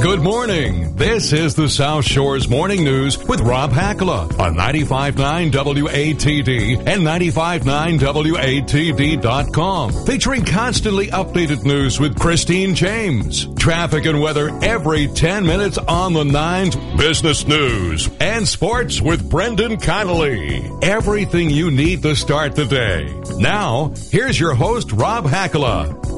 Good morning. This is the South Shore's Morning News with Rob Hakala on 95.9 WATD and 95.9 WATD.com. Featuring constantly updated news with Christine James. Traffic and weather every 10 minutes on the 9's, business news, and sports with Brendan Connolly. Everything you need to start the day. Now, here's your host, Rob Hakala.